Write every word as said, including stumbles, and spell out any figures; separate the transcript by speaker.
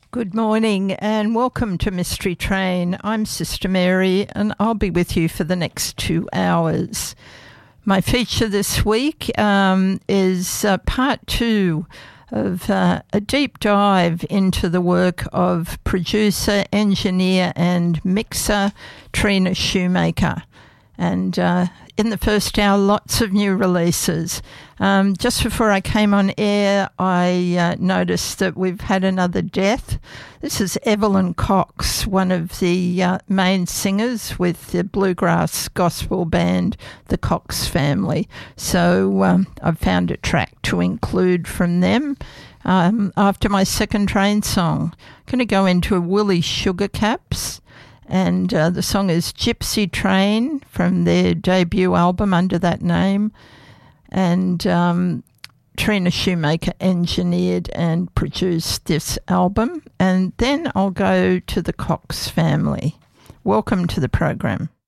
Speaker 1: Good morning and welcome to Mystery Train. I'm Sister Mary and I'll be with you for the next two hours. My feature this week um, is uh, part two of uh, a deep dive into the work of producer, engineer and mixer Trina Shoemaker. And uh, in the first hour, lots of new releases. Um, just before I came on air, I uh, noticed that we've had another death. This is Evelyn Cox, one of the uh, main singers with the bluegrass gospel band, the Cox Family. So um, I've found a track to include from them. Um, after my second train song, I'm going to go into Willie Sugarcaps. And uh, the song is Gypsy Train from their debut album under that name. And um, Trina Shoemaker engineered and produced this album. And then I'll go to the Cox Family. Welcome to the program.